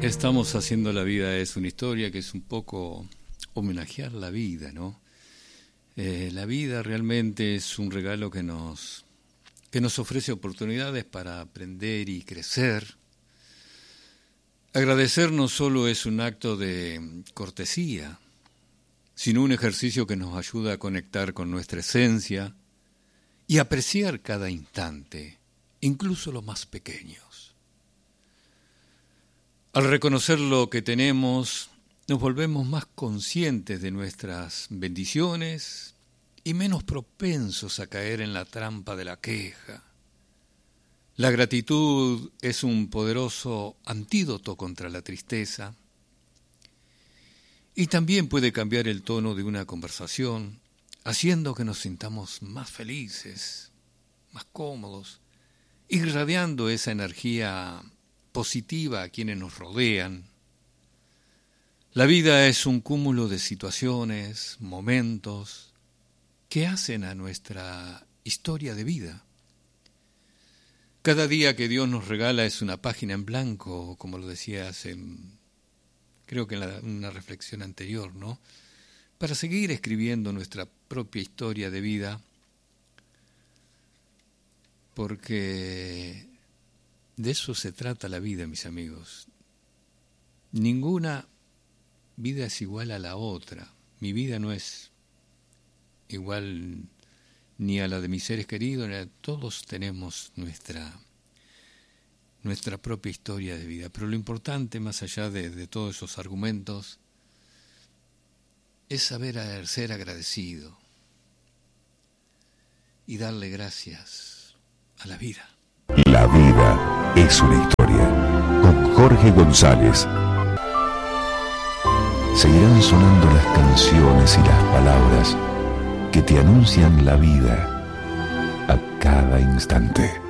Estamos haciendo La vida es una historia, que es un poco homenajear la vida, ¿no? La vida realmente es un regalo que nos ofrece oportunidades para aprender y crecer. Agradecer no solo es un acto de cortesía, sino un ejercicio que nos ayuda a conectar con nuestra esencia y apreciar cada instante, incluso los más pequeños. Al reconocer lo que tenemos, nos volvemos más conscientes de nuestras bendiciones y menos propensos a caer en la trampa de la queja. La gratitud es un poderoso antídoto contra la tristeza y también puede cambiar el tono de una conversación, haciendo que nos sintamos más felices, más cómodos, irradiando esa energía positiva a quienes nos rodean. La vida es un cúmulo de situaciones, momentos que hacen a nuestra historia de vida. Cada día que Dios nos regala es una página en blanco, como lo decías creo que en una reflexión anterior, ¿no? Para seguir escribiendo nuestra propia historia de vida, porque de eso se trata la vida, mis amigos. Ninguna vida es igual a la otra. Mi vida no es igual ni a la de mis seres queridos. Todos tenemos nuestra propia historia de vida. Pero lo importante, más allá de todos esos argumentos, es saber ser agradecido y darle gracias a la vida. La vida es una historia, con Jorge González. Seguirán sonando las canciones y las palabras que te anuncian la vida a cada instante.